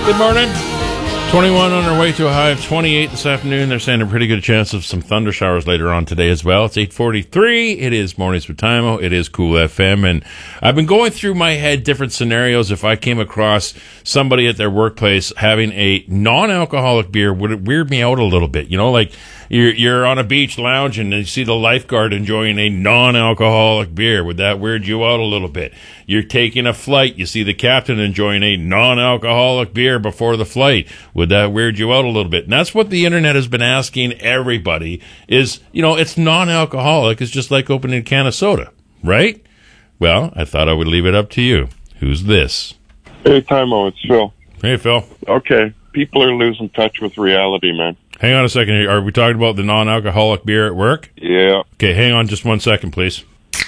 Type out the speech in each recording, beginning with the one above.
Good morning. 21 on our way to a high of 28 this afternoon. They're saying a pretty good chance of some thunder showers later on today as well. It's 8:43. It is Mornings with Timo. It is Cool FM. And I've been going through my head different scenarios. If I came across somebody at their workplace having a non-alcoholic beer, would it weird me out a little bit? You know, like you're on a beach lounge and you see the lifeguard enjoying a non-alcoholic beer. Would that weird you out a little bit? You're taking a flight. You see the captain enjoying a non-alcoholic beer before the flight. Would that weird you out a little bit? And that's what the internet has been asking everybody is, you know, it's non-alcoholic. It's just like opening a can of soda, right? Well, I thought I would leave it up to you. Who's this? Hey, Timo, it's Phil. Hey, Phil. Okay, people are losing touch with reality, man. Hang on a second here. Are we talking about the non-alcoholic beer at work? Yeah. Okay, hang on just 1 second, please.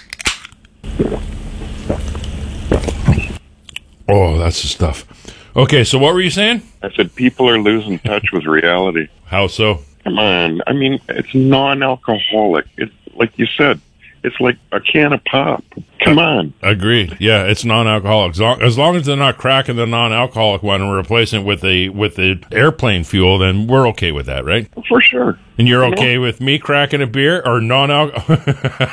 Oh, that's the stuff. Okay, so what were you saying? I said people are losing touch with reality. How so? Come on. I mean, it's non-alcoholic. It's like you said, it's like a can of pop. Come on. Agreed. Yeah, it's non-alcoholic. As long as they're not cracking the non-alcoholic one and replacing it with the airplane fuel, then we're okay with that, right? For sure. And you're okay with me cracking a beer or non-alcoholic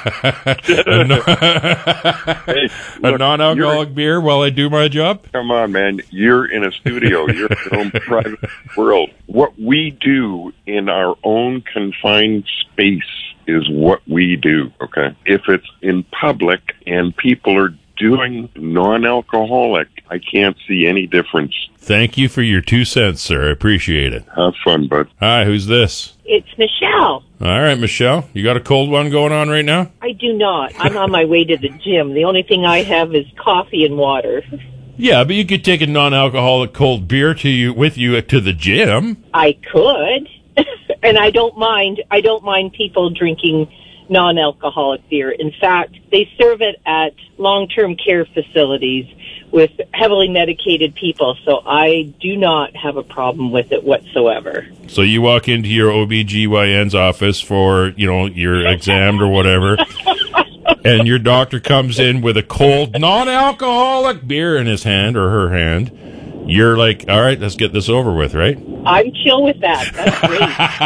a non-alcoholic beer while I do my job? Come on, man. You're in a studio. You're in your own private world. What we do in our own confined space is what we do, okay? If it's in public and people are doing non-alcoholic, I can't see any difference. Thank you for your 2 cents, sir. I appreciate it. Have fun, bud. Hi, who's this? It's Michelle. All right, Michelle. You got a cold one going on right now? I do not. I'm on my way to the gym. The only thing I have is coffee and water. Yeah, but you could take a non-alcoholic cold beer with you to the gym. I could. And I don't mind people drinking non-alcoholic beer. In fact, they serve it at long-term care facilities with heavily medicated people, so I do not have a problem with it whatsoever. So you walk into your OBGYN's office for, you know, your exam or whatever, and your doctor comes in with a cold non-alcoholic beer in his hand or her hand. You're like, all right, let's get this over with, right? I'm chill with that. That's great.